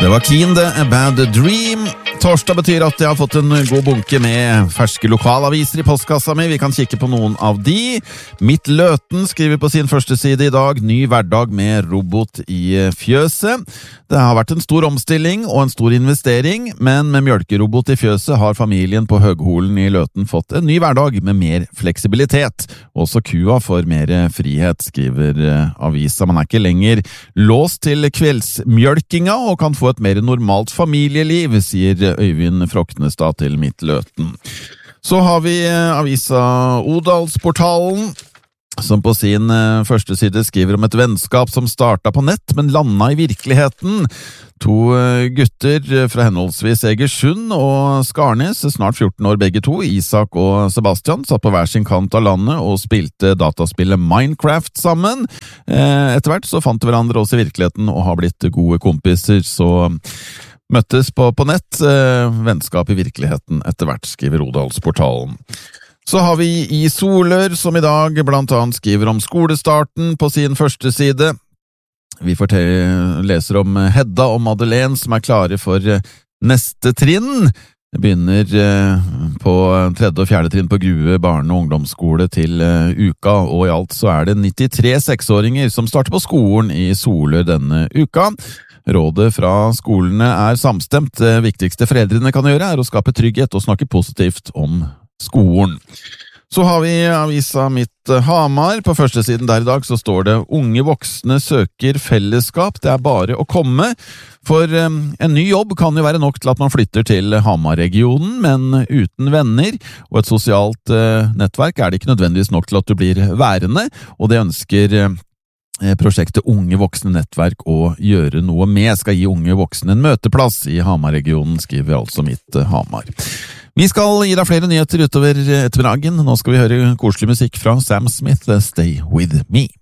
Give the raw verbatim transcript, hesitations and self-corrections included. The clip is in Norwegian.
Det var Keen, det, A Bad Dream. Torsdag betyr at jeg har fått en god bunke med ferske lokalaviser i postkassa mi. Vi kan kikke på noen av de. Mitt Løten skriver på sin første side i dag ny hverdag med robot i fjøset. Det har vært en stor omstilling og en stor investering, men med mjølkerobot i fjøset har familien på Høgholen i Løten fått en ny hverdag med mer fleksibilitet. Også kua får mer frihet, skriver avisa. Man er ikke lenger låst til kveldsmjølkinga og kan få et mer normalt familieliv, sier Øyvind Froknestad til Mitt Løten. Så har vi avisa Odalsportalen, som på sin første side skriver om et vennskap som startet på nett, men landet i virkeligheten. To gutter fra henholdsvis Egersund og Skarnes, snart fjorten år begge to, Isak og Sebastian, satt på hver sin kant av landet og spilte dataspillet Minecraft sammen. Etter hvert så fant de hverandre også i virkeligheten og har blitt gode kompiser, så møttes på, på nett, eh, vennskap i virkeligheten etter hvert, skriver Odalsportalen. Så har vi i Solør, som i dag blant annet skriver om skolestarten på sin første side. Vi forteller, leser om Hedda og Madeleine som er klare for neste trinn. Det begynner eh, på tredje og fjerde trinn på Grue barne- og ungdomsskole til eh, uka, og i alt så er det nittitre seksåringer som starter på skolen i Solør denne uka. Rådet fra skolene er samstemt. Det viktigste foreldrene kan gjøre er å skape trygghet og snakke positivt om skolen. Så har vi avisa Mitt Hamar. På første siden der i dag så står det «Unge voksne søker fellesskap, det er bare å komme». For um, en ny jobb kan jo være nok til at man flytter til Hamar-regionen, men uten venner og et sosialt uh, nettverk er det ikke nødvendigvis nok til at du blir værende, og det ønsker uh, prosjektet Unge Voksne Nettverk å gjøre noe med, skal gi unge voksne en møteplass i Hamar-regionen, skriver altså Mitt Hamar. Vi skal gi deg flere nyheter utover ettermiddagen. Nå skal vi høre koselig musikk fra Sam Smith, Stay With Me.